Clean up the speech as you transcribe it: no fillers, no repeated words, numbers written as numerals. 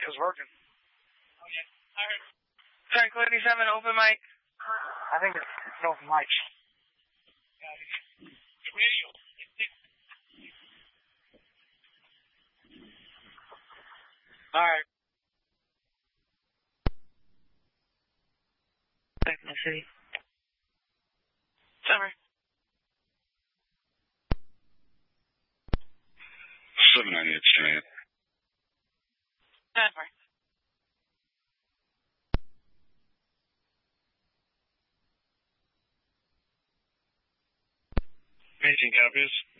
is working. Oh, yeah. I heard. Tranquility 7, open mic. I think it's an open mic. The radio. All right. Back in the city. Summer. 798 Giant. Denver. Anything copies?